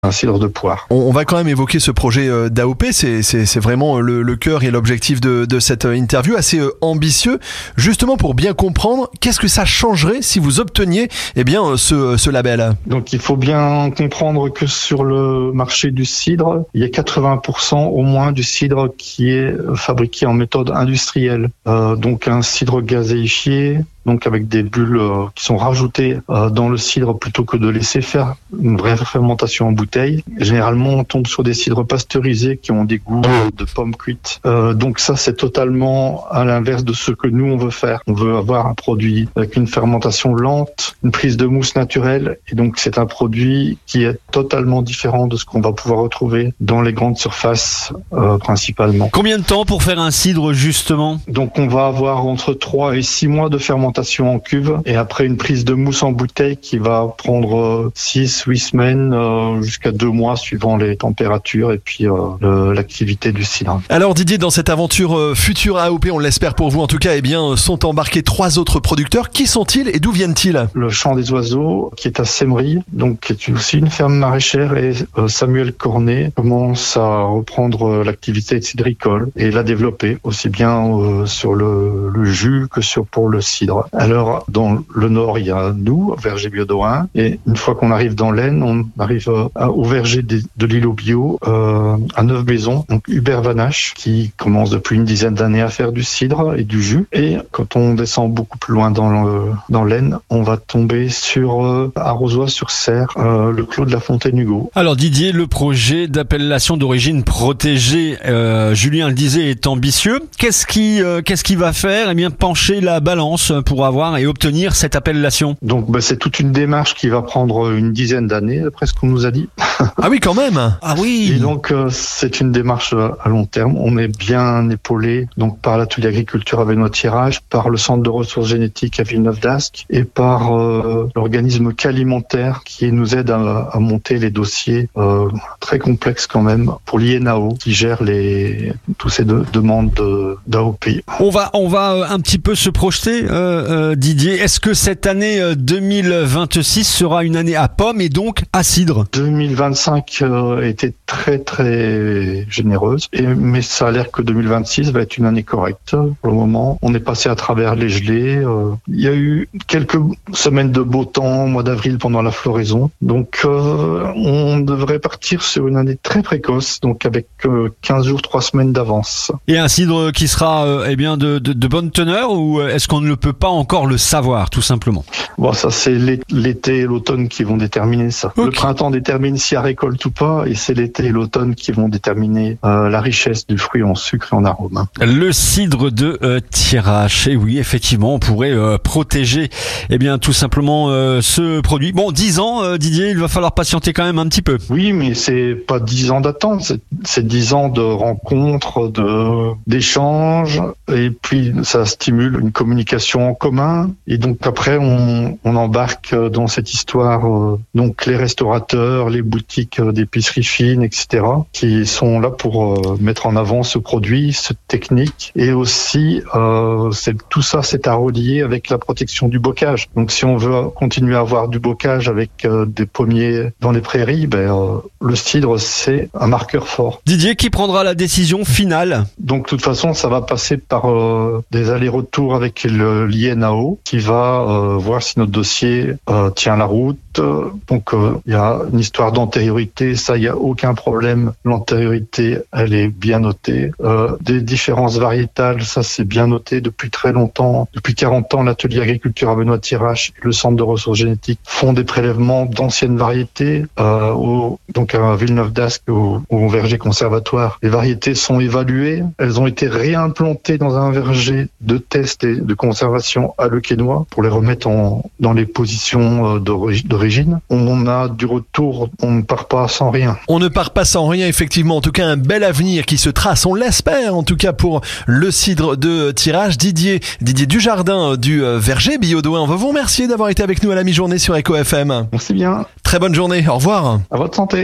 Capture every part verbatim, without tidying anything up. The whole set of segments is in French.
un cidre de poire. On, on va quand même évoquer ce projet euh, d'A O P, c'est, c'est, c'est vraiment le, le cœur et l'objectif de, de cette interview, assez euh, ambitieux. Justement, pour bien comprendre, qu'est-ce que ça changerait si vous obteniez eh bien, ce, ce label ? Donc il faut bien comprendre que sur le marché du cidre, il y a quatre-vingts pour cent au moins du cidre qui est fabriqué en méthode industrielle. Euh, donc un cidre gazéifié, donc avec des bulles euh, qui sont rajoutées euh, dans le cidre plutôt que de laisser faire une vraie fermentation en bouteille. Généralement, on tombe sur des cidres pasteurisés qui ont des goûts de pommes cuites. Euh, donc ça, c'est totalement à l'inverse de ce que nous, on veut faire. On veut avoir un produit avec une fermentation lente, une prise de mousse naturelle, et donc c'est un produit qui est totalement différent de ce qu'on va pouvoir retrouver dans les grandes surfaces euh, principalement. Combien de temps pour faire un cidre, justement ? Donc on va avoir entre trois et six mois de fermentation en cuve et après une prise de mousse en bouteille qui va prendre six huit semaines euh, jusqu'à deux mois suivant les températures et puis euh, le, l'activité du cidre. Alors Didier, dans cette aventure euh, future A O P, on l'espère pour vous en tout cas, eh bien, sont embarqués trois autres producteurs. Qui sont-ils et d'où viennent-ils ? Le Champ des Oiseaux qui est à Semmery, donc qui est aussi une ferme maraîchère, et euh, Samuel Cornet commence à reprendre euh, l'activité cidricole et la développer aussi bien euh, sur le, le jus que sur pour le cidre. Alors, dans le nord, il y a nous, Verger Bio d'Ohain, et une fois qu'on arrive dans l'Aisne, on arrive euh, au verger de, de l'îlot bio, euh, à Neuve-Maison, donc Hubert Vanache, qui commence depuis une dizaine d'années à faire du cidre et du jus. Et quand on descend beaucoup plus loin dans, le, dans l'Aisne, on va tomber sur euh, à Rozoy-sur-Serre, euh, le clos de la Fontaine-Hugo. Alors Didier, le projet d'appellation d'origine protégée, euh, Julien le disait, est ambitieux. Qu'est-ce qui, euh, qu'est-ce qui va faire ? Eh bien, pencher la balance pour avoir et obtenir cette appellation. Donc bah, c'est toute une démarche qui va prendre une dizaine d'années, d'après ce qu'on nous a dit. Ah oui, quand même. Ah oui. Et donc euh, c'est une démarche à long terme. On est bien épaulé donc par l'atelier agriculture Avesnois-Thiérache, par le centre de ressources génétiques à Villeneuve-d'Ascq et par euh, l'organisme Qu'Alimentaire qui nous aide à, à monter les dossiers euh, très complexes quand même pour l'I N A O qui gère les tous ces de, demandes de, d'A O P. On va on va un petit peu se projeter. Euh, Euh, Didier, est-ce que cette année euh, deux mille vingt-six sera une année à pommes et donc à cidre ? deux mille vingt-cinq euh, était très très généreuse, et, mais ça a l'air que deux mille vingt-six va être une année correcte. Pour le moment, on est passé à travers les gelées. Euh, il y a eu quelques semaines de beau temps au mois d'avril pendant la floraison, donc euh, on devrait partir sur une année très précoce, donc avec euh, quinze jours, trois semaines d'avance. Et un cidre qui sera euh, eh bien de, de, de bonne teneur, ou est-ce qu'on ne le peut pas encore le savoir, tout simplement? Bon, ça c'est l'été et l'automne qui vont déterminer ça. Okay. Le printemps détermine s'il y a récolte ou pas, et c'est l'été et l'automne qui vont déterminer euh, la richesse du fruit en sucre et en arôme. Le cidre de euh, Thiérache, et oui, effectivement, on pourrait euh, protéger, eh bien, tout simplement euh, ce produit. Bon, dix ans, euh, Didier, il va falloir patienter quand même un petit peu. Oui, mais c'est pas dix ans d'attente, c'est, c'est dix ans de rencontres, de d'échanges, et puis ça stimule une communication en commun, et donc après on, on embarque dans cette histoire euh, donc les restaurateurs, les boutiques euh, d'épicerie fine, et cetera, qui sont là pour euh, mettre en avant ce produit, cette technique, et aussi euh, c'est, tout ça c'est à relier avec la protection du bocage. Donc si on veut continuer à avoir du bocage avec euh, des pommiers dans les prairies, ben euh, le cidre c'est un marqueur fort. Didier, qui prendra la décision finale? Donc de toute façon ça va passer par euh, des allers-retours avec le, l'I N A O qui va euh, voir si notre dossier euh, tient la route. Donc il euh, y a une histoire d'antériorité, ça il y a aucun problème, l'antériorité elle est bien notée. Euh, des différences variétales, ça c'est bien noté depuis très longtemps. Depuis quarante ans, l'atelier agriculture Avesnois-Thiérache et le centre de ressources génétiques font des prélèvements d'anciennes variétés. Euh, au, donc à Villeneuve-d'Ascq, au, au verger conservatoire, les variétés sont évaluées, elles ont été réimplantées dans un verger de test et de conservation à Le Quesnoy pour les remettre en, dans les positions d'origine. d'origine. On a du retour, on ne part pas sans rien. On ne part pas sans rien, effectivement. En tout cas, un bel avenir qui se trace, on l'espère, en tout cas pour le cidre de Thiérache. Didier, Didier Dujardin du Verger Bio d'Ohain, on va vous remercier d'avoir été avec nous à la mi-journée sur Echo F M. Merci bien. Très bonne journée, au revoir. À votre santé.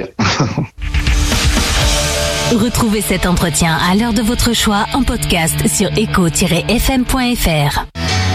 Retrouvez cet entretien à l'heure de votre choix en podcast sur echo tiret f m point f r.